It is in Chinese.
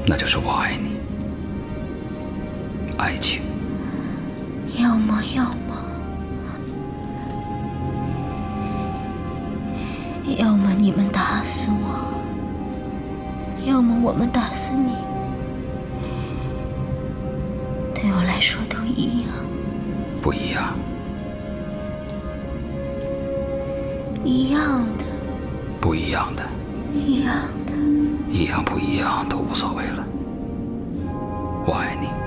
那就是我爱你。爱情。 要么要么，要么你们打死我，要么我们打死你，对我来说都一样。 不一样。 一样的。 不一样的。 一样的。 一样不一样都无所谓了。我爱你。